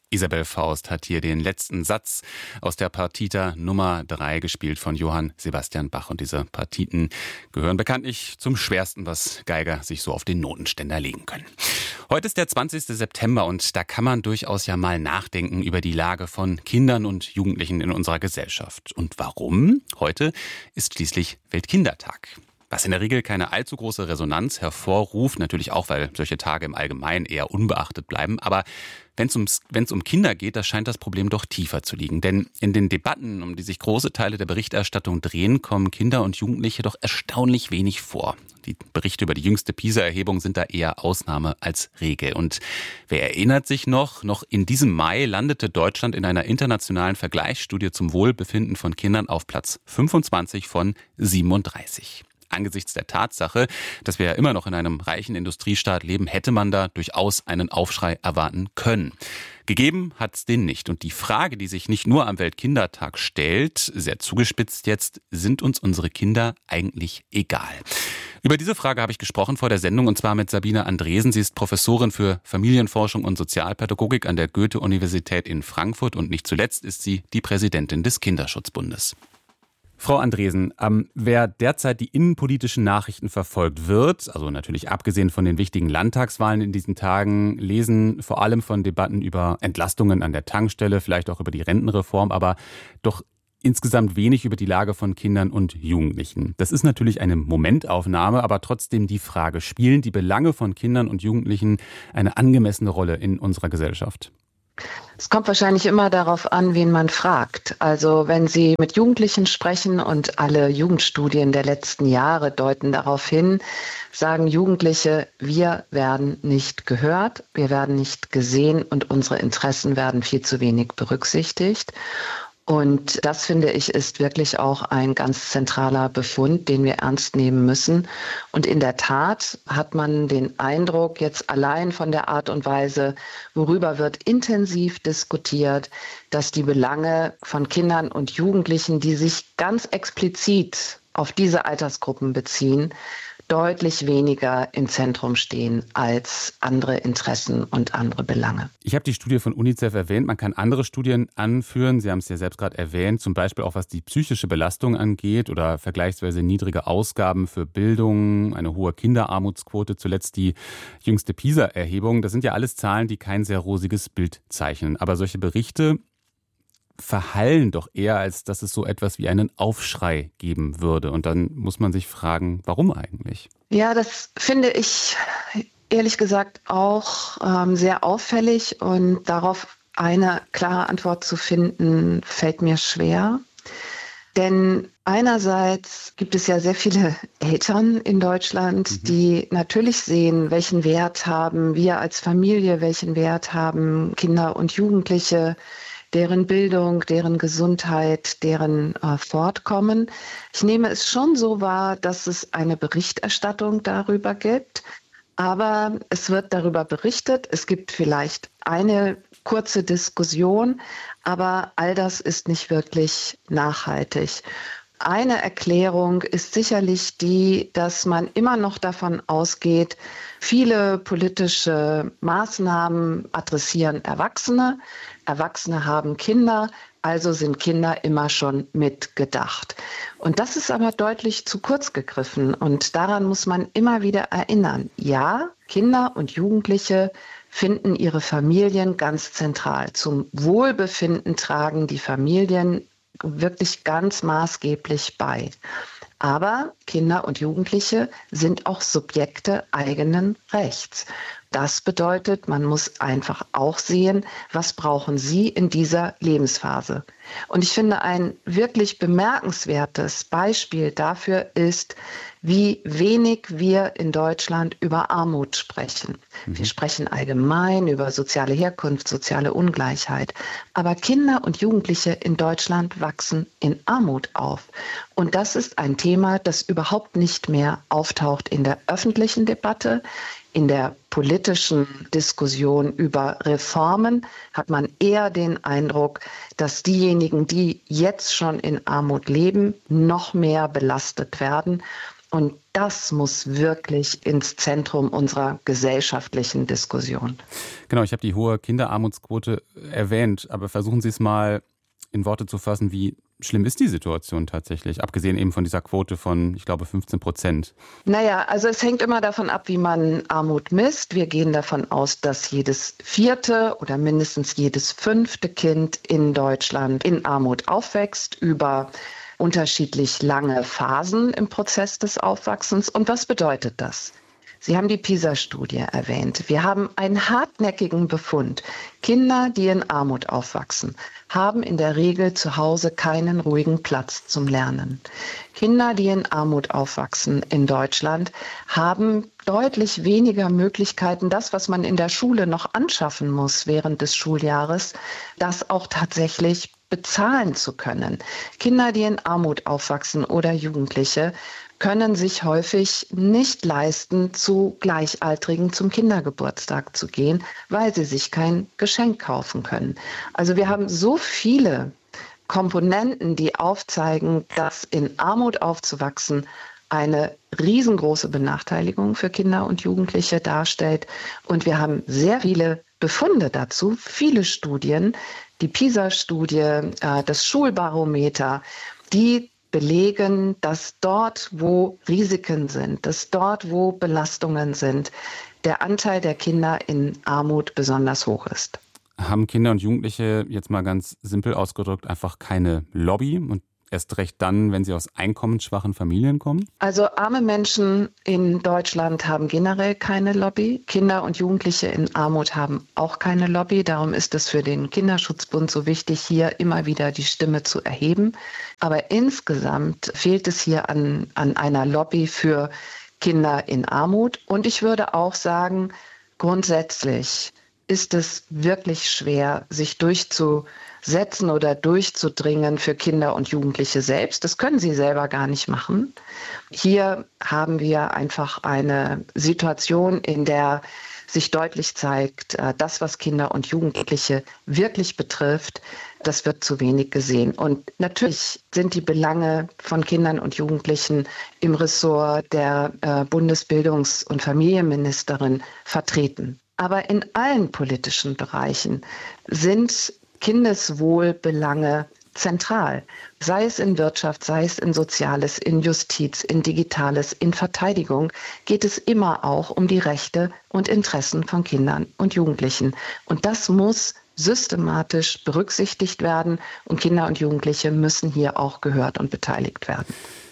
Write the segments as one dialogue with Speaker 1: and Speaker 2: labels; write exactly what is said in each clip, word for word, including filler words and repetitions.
Speaker 1: Isabel Faust hat hier den letzten Satz aus der Partita Nummer drei gespielt von Johann Sebastian Bach. Und diese Partiten gehören bekanntlich zum Schwersten, was Geiger sich so auf den Notenständer legen können. Heute ist der zwanzigste September und da kann man durchaus ja mal nachdenken über die Lage von Kindern und Jugendlichen in unserer Gesellschaft. Und warum? Heute ist schließlich Weltkindertag. Was in der Regel keine allzu große Resonanz hervorruft, natürlich auch, weil solche Tage im Allgemeinen eher unbeachtet bleiben. Aber wenn es ums, wenn es um Kinder geht, da scheint das Problem doch tiefer zu liegen. Denn in den Debatten, um die sich große Teile der Berichterstattung drehen, kommen Kinder und Jugendliche doch erstaunlich wenig vor. Die Berichte über die jüngste PISA-Erhebung sind da eher Ausnahme als Regel. Und wer erinnert sich noch, noch in diesem Mai landete Deutschland in einer internationalen Vergleichsstudie zum Wohlbefinden von Kindern auf Platz fünfundzwanzig von siebenunddreißig. Angesichts der Tatsache, dass wir ja immer noch in einem reichen Industriestaat leben, hätte man da durchaus einen Aufschrei erwarten können. Gegeben hat's den nicht. Und die Frage, die sich nicht nur am Weltkindertag stellt, sehr zugespitzt jetzt, sind uns unsere Kinder eigentlich egal? Über diese Frage habe ich gesprochen vor der Sendung, und zwar mit Sabine Andresen. Sie ist Professorin für Familienforschung und Sozialpädagogik an der Goethe-Universität in Frankfurt, und nicht zuletzt ist sie die Präsidentin des Kinderschutzbundes. Frau Andresen, ähm, wer derzeit die innenpolitischen Nachrichten verfolgt wird, also natürlich abgesehen von den wichtigen Landtagswahlen in diesen Tagen, lesen vor allem von Debatten über Entlastungen an der Tankstelle, vielleicht auch über die Rentenreform, aber doch insgesamt wenig über die Lage von Kindern und Jugendlichen. Das ist natürlich eine Momentaufnahme, aber trotzdem die Frage, spielen die Belange von Kindern und Jugendlichen eine angemessene Rolle in unserer Gesellschaft?
Speaker 2: Es kommt wahrscheinlich immer darauf an, wen man fragt. Also wenn Sie mit Jugendlichen sprechen, und alle Jugendstudien der letzten Jahre deuten darauf hin, sagen Jugendliche, wir werden nicht gehört, wir werden nicht gesehen und unsere Interessen werden viel zu wenig berücksichtigt. Und das, finde ich, ist wirklich auch ein ganz zentraler Befund, den wir ernst nehmen müssen. Und in der Tat hat man den Eindruck, jetzt allein von der Art und Weise, worüber wird intensiv diskutiert, dass die Belange von Kindern und Jugendlichen, die sich ganz explizit auf diese Altersgruppen beziehen, deutlich weniger im Zentrum stehen als andere Interessen und andere Belange.
Speaker 1: Ich habe die Studie von UNICEF erwähnt. Man kann andere Studien anführen. Sie haben es ja selbst gerade erwähnt, zum Beispiel auch was die psychische Belastung angeht oder vergleichsweise niedrige Ausgaben für Bildung, eine hohe Kinderarmutsquote, zuletzt die jüngste PISA-Erhebung. Das sind ja alles Zahlen, die kein sehr rosiges Bild zeichnen. Aber solche Berichte verhallen doch eher, als dass es so etwas wie einen Aufschrei geben würde. Und dann muss man sich fragen, warum eigentlich?
Speaker 2: Ja, das finde ich ehrlich gesagt auch ähm, sehr auffällig, und darauf eine klare Antwort zu finden, fällt mir schwer. Denn einerseits gibt es ja sehr viele Eltern in Deutschland, mhm. die natürlich sehen, welchen Wert haben wir als Familie, welchen Wert haben Kinder und Jugendliche, deren Bildung, deren Gesundheit, deren äh, Fortkommen. Ich nehme es schon so wahr, dass es eine Berichterstattung darüber gibt, aber es wird darüber berichtet. Es gibt vielleicht eine kurze Diskussion, aber all das ist nicht wirklich nachhaltig. Eine Erklärung ist sicherlich die, dass man immer noch davon ausgeht, viele politische Maßnahmen adressieren Erwachsene. Erwachsene haben Kinder, also sind Kinder immer schon mitgedacht. Und das ist aber deutlich zu kurz gegriffen, und daran muss man immer wieder erinnern. Ja, Kinder und Jugendliche finden ihre Familien ganz zentral. Zum Wohlbefinden tragen die Familien wirklich ganz maßgeblich bei. Aber Kinder und Jugendliche sind auch Subjekte eigenen Rechts. Das bedeutet, man muss einfach auch sehen, was brauchen sie in dieser Lebensphase. Und ich finde, ein wirklich bemerkenswertes Beispiel dafür ist, wie wenig wir in Deutschland über Armut sprechen. Mhm. Wir sprechen allgemein über soziale Herkunft, soziale Ungleichheit. Aber Kinder und Jugendliche in Deutschland wachsen in Armut auf. Und das ist ein Thema, das überhaupt nicht mehr auftaucht in der öffentlichen Debatte. In der politischen Diskussion über Reformen hat man eher den Eindruck, dass diejenigen, die jetzt schon in Armut leben, noch mehr belastet werden. Und das muss wirklich ins Zentrum unserer gesellschaftlichen Diskussion.
Speaker 1: Genau, ich habe die hohe Kinderarmutsquote erwähnt, aber versuchen Sie es mal in Worte zu fassen, wie schlimm ist die Situation tatsächlich, abgesehen eben von dieser Quote von, ich glaube, fünfzehn Prozent?
Speaker 2: Naja, also es hängt immer davon ab, wie man Armut misst. Wir gehen davon aus, dass jedes vierte oder mindestens jedes fünfte Kind in Deutschland in Armut aufwächst, über unterschiedlich lange Phasen im Prozess des Aufwachsens. Und was bedeutet das? Sie haben die PISA-Studie erwähnt. Wir haben einen hartnäckigen Befund. Kinder, die in Armut aufwachsen, haben in der Regel zu Hause keinen ruhigen Platz zum Lernen. Kinder, die in Armut aufwachsen in Deutschland, haben deutlich weniger Möglichkeiten, das, was man in der Schule noch anschaffen muss während des Schuljahres, das auch tatsächlich bezahlen zu können. Kinder, die in Armut aufwachsen oder Jugendliche, können sich häufig nicht leisten, zu Gleichaltrigen zum Kindergeburtstag zu gehen, weil sie sich kein Geschenk kaufen können. Also wir haben so viele Komponenten, die aufzeigen, dass in Armut aufzuwachsen eine riesengroße Benachteiligung für Kinder und Jugendliche darstellt. Und wir haben sehr viele Befunde dazu, viele Studien, die PISA-Studie, das Schulbarometer, die belegen, dass dort, wo Risiken sind, dass dort, wo Belastungen sind, der Anteil der Kinder in Armut besonders hoch ist.
Speaker 1: Haben Kinder und Jugendliche, jetzt mal ganz simpel ausgedrückt, einfach keine Lobby und erst recht dann, wenn sie aus einkommensschwachen Familien kommen?
Speaker 2: Also arme Menschen in Deutschland haben generell keine Lobby. Kinder und Jugendliche in Armut haben auch keine Lobby. Darum ist es für den Kinderschutzbund so wichtig, hier immer wieder die Stimme zu erheben. Aber insgesamt fehlt es hier an, an einer Lobby für Kinder in Armut. Und ich würde auch sagen, grundsätzlich ist es wirklich schwer, sich durchzusetzen oder durchzudringen für Kinder und Jugendliche selbst. Das können sie selber gar nicht machen. Hier haben wir einfach eine Situation, in der sich deutlich zeigt, das, was Kinder und Jugendliche wirklich betrifft, das wird zu wenig gesehen. Und natürlich sind die Belange von Kindern und Jugendlichen im Ressort der Bundesbildungs- und Familienministerin vertreten. Aber in allen politischen Bereichen sind Kindeswohlbelange zentral. Sei es in Wirtschaft, sei es in Soziales, in Justiz, in Digitales, in Verteidigung, geht es immer auch um die Rechte und Interessen von Kindern und Jugendlichen. Und das muss systematisch berücksichtigt werden und Kinder und Jugendliche müssen hier auch gehört und beteiligt werden.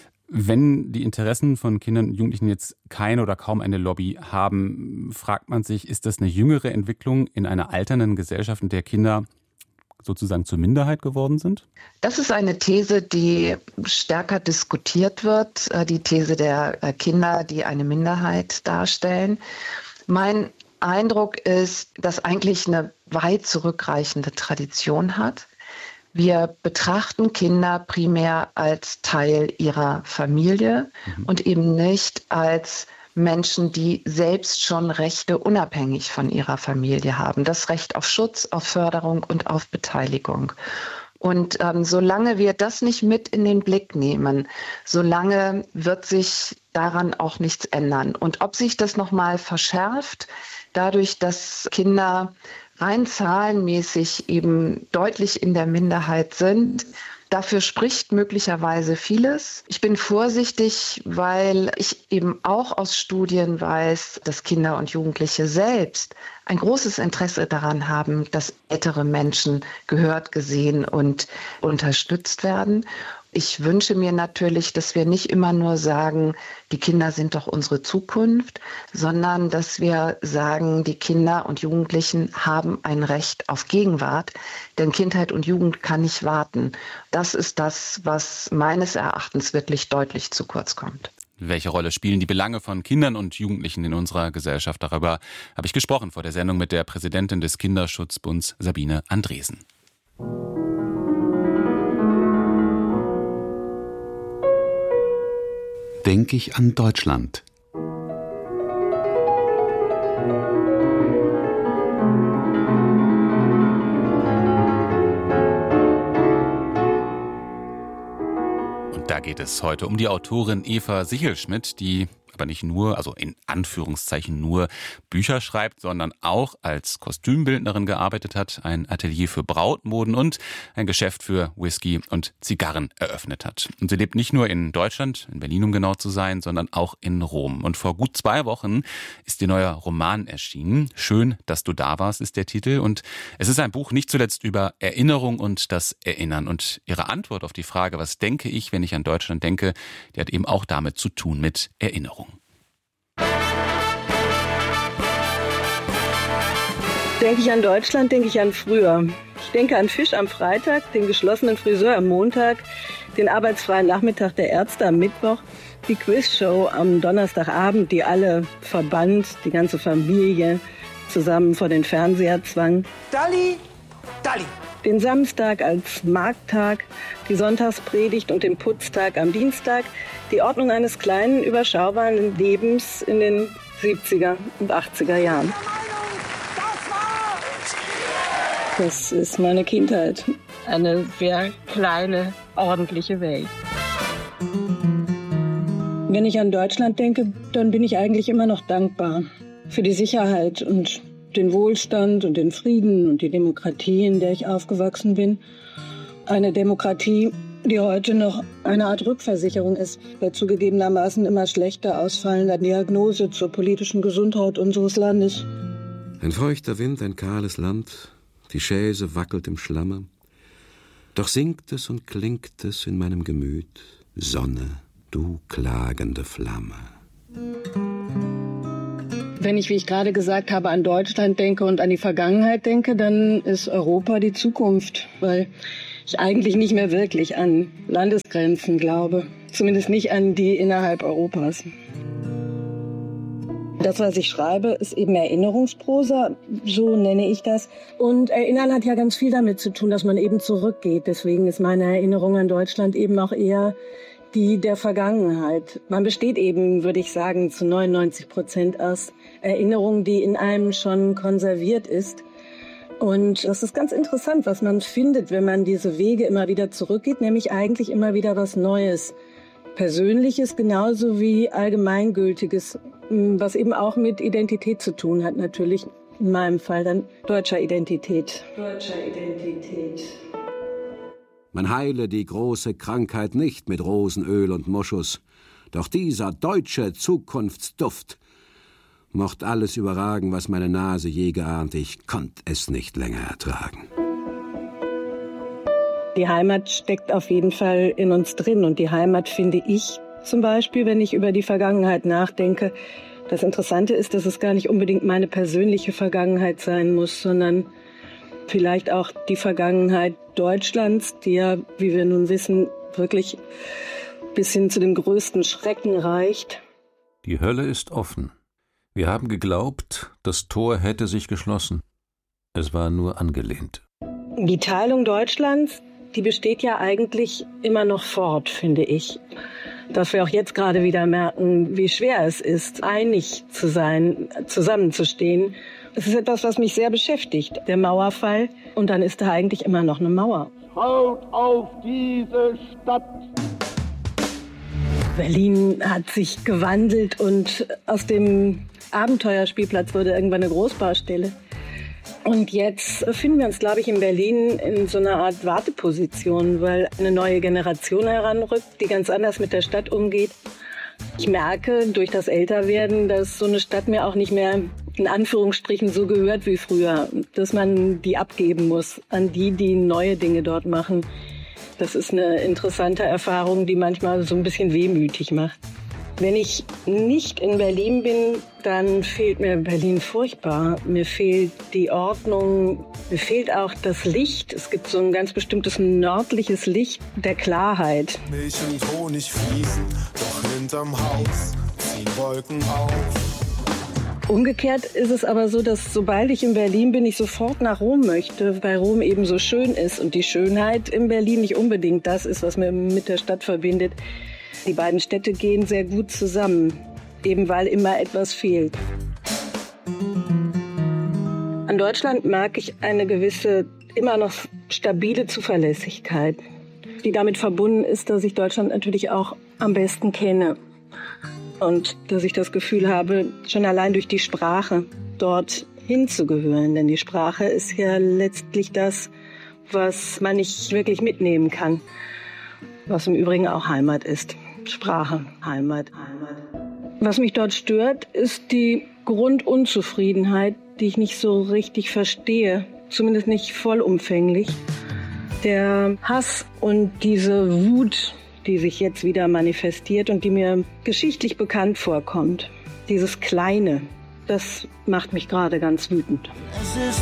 Speaker 1: Wenn die Interessen von Kindern und Jugendlichen jetzt keine oder kaum eine Lobby haben, fragt man sich, ist das eine jüngere Entwicklung in einer alternden Gesellschaft, in der Kinder sozusagen zur Minderheit geworden sind?
Speaker 2: Das ist eine These, die stärker diskutiert wird, die These der Kinder, die eine Minderheit darstellen. Mein Eindruck ist, dass eigentlich eine weit zurückreichende Tradition hat. Wir betrachten Kinder primär als Teil ihrer Familie mhm. und eben nicht als Menschen, die selbst schon Rechte unabhängig von ihrer Familie haben. Das Recht auf Schutz, auf Förderung und auf Beteiligung. Und ähm, solange wir das nicht mit in den Blick nehmen, solange wird sich daran auch nichts ändern. Und ob sich das nochmal verschärft, dadurch, dass Kinder rein zahlenmäßig eben deutlich in der Minderheit sind, dafür spricht möglicherweise vieles. Ich bin vorsichtig, weil ich eben auch aus Studien weiß, dass Kinder und Jugendliche selbst ein großes Interesse daran haben, dass ältere Menschen gehört, gesehen und unterstützt werden. Ich wünsche mir natürlich, dass wir nicht immer nur sagen, die Kinder sind doch unsere Zukunft, sondern dass wir sagen, die Kinder und Jugendlichen haben ein Recht auf Gegenwart, denn Kindheit und Jugend kann nicht warten. Das ist das, was meines Erachtens wirklich deutlich zu kurz kommt.
Speaker 1: Welche Rolle spielen die Belange von Kindern und Jugendlichen in unserer Gesellschaft? Darüber habe ich gesprochen vor der Sendung mit der Präsidentin des Kinderschutzbunds, Sabine Andresen.
Speaker 3: Denke ich an Deutschland.
Speaker 1: Da Da geht es heute um die Autorin Eva Sichelschmidt, die aber nicht nur, also in Anführungszeichen nur Bücher schreibt, sondern auch als Kostümbildnerin gearbeitet hat, ein Atelier für Brautmoden und ein Geschäft für Whisky und Zigarren eröffnet hat. Und sie lebt nicht nur in Deutschland, in Berlin um genau zu sein, sondern auch in Rom. Und vor gut zwei Wochen ist ihr neuer Roman erschienen. Schön, dass du da warst, ist der Titel. Und es ist ein Buch nicht zuletzt über Erinnerung und das Erinnern. Und ihre Antwort auf die Frage, was denke ich, wenn ich an Deutschland denke, die hat eben auch damit zu tun mit Erinnerung.
Speaker 4: Denke ich an Deutschland, denke ich an früher. Ich denke an Fisch am Freitag, den geschlossenen Friseur am Montag, den arbeitsfreien Nachmittag der Ärzte am Mittwoch, die Quizshow am Donnerstagabend, die alle verband, die ganze Familie zusammen vor den Fernseher zwang.
Speaker 5: Dalli, Dalli.
Speaker 4: Den Samstag als Markttag, die Sonntagspredigt und den Putztag am Dienstag, die Ordnung eines kleinen, überschaubaren Lebens in den siebziger und achtziger Jahren. Das ist meine Kindheit. Eine sehr kleine, ordentliche Welt. Wenn ich an Deutschland denke, dann bin ich eigentlich immer noch dankbar für die Sicherheit und den Wohlstand und den Frieden und die Demokratie, in der ich aufgewachsen bin. Eine Demokratie, die heute noch eine Art Rückversicherung ist, bei zugegebenermaßen immer schlechter ausfallender Diagnose zur politischen Gesundheit unseres Landes.
Speaker 6: Ein feuchter Wind, ein kahles Land, die Chaise wackelt im Schlamme. Doch singt es und klingt es in meinem Gemüt, Sonne, du klagende Flamme.
Speaker 4: Wenn ich, wie ich gerade gesagt habe, an Deutschland denke und an die Vergangenheit denke, dann ist Europa die Zukunft, weil ich eigentlich nicht mehr wirklich an Landesgrenzen glaube. Zumindest nicht an die innerhalb Europas. Das, was ich schreibe, ist eben Erinnerungsprosa, so nenne ich das. Und Erinnern hat ja ganz viel damit zu tun, dass man eben zurückgeht. Deswegen ist meine Erinnerung an Deutschland eben auch eher die der Vergangenheit. Man besteht eben, würde ich sagen, zu neunundneunzig Prozent aus Erinnerung, die in einem schon konserviert ist. Und das ist ganz interessant, was man findet, wenn man diese Wege immer wieder zurückgeht, nämlich eigentlich immer wieder was Neues. Persönliches genauso wie Allgemeingültiges, was eben auch mit Identität zu tun hat, natürlich in meinem Fall dann deutscher Identität. Deutscher Identität.
Speaker 6: Man heile die große Krankheit nicht mit Rosenöl und Moschus, doch dieser deutsche Zukunftsduft mocht alles überragen, was meine Nase je geahnt, ich konnt es nicht länger ertragen.
Speaker 4: Die Heimat steckt auf jeden Fall in uns drin und die Heimat finde ich zum Beispiel, wenn ich über die Vergangenheit nachdenke. Das Interessante ist, dass es gar nicht unbedingt meine persönliche Vergangenheit sein muss, sondern vielleicht auch die Vergangenheit Deutschlands, die ja, wie wir nun wissen, wirklich bis hin zu dem größten Schrecken reicht.
Speaker 7: Die Hölle ist offen. Wir haben geglaubt, das Tor hätte sich geschlossen. Es war nur angelehnt.
Speaker 4: Die Teilung Deutschlands, die besteht ja eigentlich immer noch fort, finde ich. Dass wir auch jetzt gerade wieder merken, wie schwer es ist, einig zu sein, zusammenzustehen. Es ist etwas, was mich sehr beschäftigt, der Mauerfall. Und dann ist da eigentlich immer noch eine Mauer.
Speaker 5: Schaut auf diese Stadt!
Speaker 4: Berlin hat sich gewandelt und aus dem Abenteuerspielplatz wurde irgendwann eine Großbaustelle. Und jetzt befinden wir uns, glaube ich, in Berlin in so einer Art Warteposition, weil eine neue Generation heranrückt, die ganz anders mit der Stadt umgeht. Ich merke durch das Älterwerden, dass so eine Stadt mir auch nicht mehr in Anführungsstrichen so gehört wie früher, dass man die abgeben muss an die, die neue Dinge dort machen. Das ist eine interessante Erfahrung, die manchmal so ein bisschen wehmütig macht. Wenn ich nicht in Berlin bin, dann fehlt mir Berlin furchtbar. Mir fehlt die Ordnung, mir fehlt auch das Licht. Es gibt so ein ganz bestimmtes nördliches Licht der Klarheit.
Speaker 8: Milch und Honig fließen, doch hinterm Haus ziehen Wolken auf.
Speaker 4: Umgekehrt ist es aber so, dass sobald ich in Berlin bin, ich sofort nach Rom möchte, weil Rom eben so schön ist und die Schönheit in Berlin nicht unbedingt das ist, was mir mit der Stadt verbindet. Die beiden Städte gehen sehr gut zusammen, eben weil immer etwas fehlt. An Deutschland mag ich eine gewisse, immer noch stabile Zuverlässigkeit. die damit verbunden ist, dass ich Deutschland natürlich auch am besten kenne. Und dass ich das Gefühl habe, schon allein durch die Sprache dort hinzugehören. Denn die Sprache ist ja letztlich das, was man nicht wirklich mitnehmen kann. Was im Übrigen auch Heimat ist. Sprache, Heimat, Heimat. Was mich dort stört, ist die Grundunzufriedenheit, die ich nicht so richtig verstehe. Zumindest nicht vollumfänglich. Der Hass und diese Wut, die sich jetzt wieder manifestiert und die mir geschichtlich bekannt vorkommt. Dieses Kleine, das macht mich gerade ganz wütend.